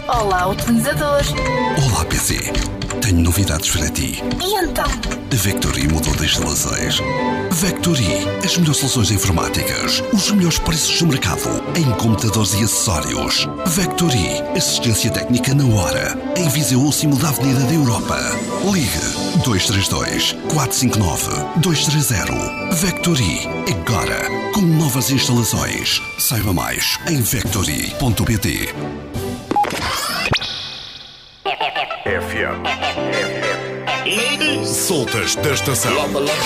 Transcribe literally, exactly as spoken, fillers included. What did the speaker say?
Olá, utilizador. Olá, P C. Tenho novidades para ti. E então? A Vectory mudou de instalações. Vectory, as melhores soluções informáticas, os melhores preços do mercado, em computadores e acessórios. Vectory, assistência técnica na hora, em Viseu ou Cimo da Avenida da Europa. Ligue dois três dois, quatro cinco nove, dois três zero. Vectory, agora, com novas instalações. Saiba mais em vectory ponto pt. F M. Soltas da estação.